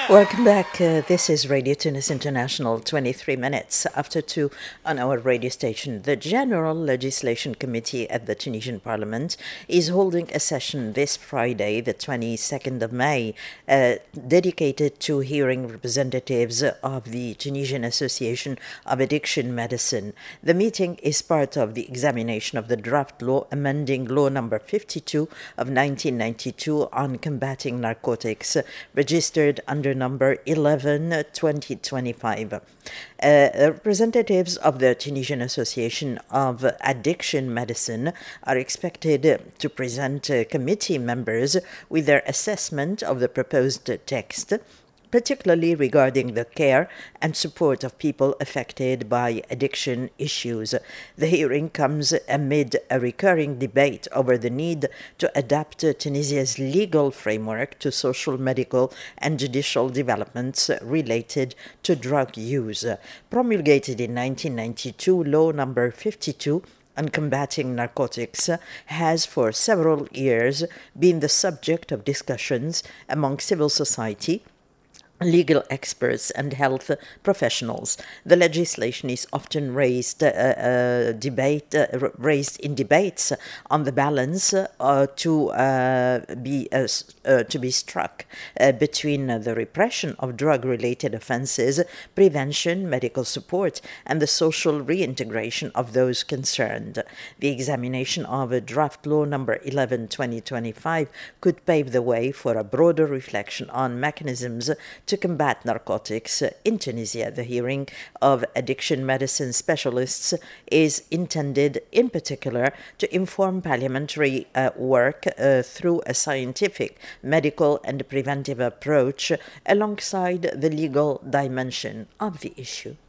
Welcome back. This is Radio Tunis International, 23 minutes after 2 on our radio station. The General Legislation Committee at the Tunisian Parliament is holding a session this Friday, the 22nd of May, dedicated to hearing representatives of the Tunisian Association of Addiction Medicine. The meeting is part of the examination of the draft law amending Law Number 52 of 1992 on combating narcotics, registered under number 11/2025. Representatives of the Tunisian Association of Addiction Medicine are expected to present committee members with their assessment of the proposed text, particularly regarding the care and support of people affected by addiction issues. The hearing comes amid a recurring debate over the need to adapt Tunisia's legal framework to social, medical, and judicial developments related to drug use. Promulgated in 1992, Law Number 52 on combating narcotics has for several years been the subject of discussions among civil society, legal experts and health professionals. The legislation is often raised in debates on the balance to be struck between the repression of drug-related offences, prevention, medical support, and the social reintegration of those concerned. The examination of draft law number 11/2025 could pave the way for a broader reflection on mechanisms to combat narcotics in Tunisia. The hearing of addiction medicine specialists is intended in particular to inform parliamentary work through a scientific, medical and preventive approach alongside the legal dimension of the issue.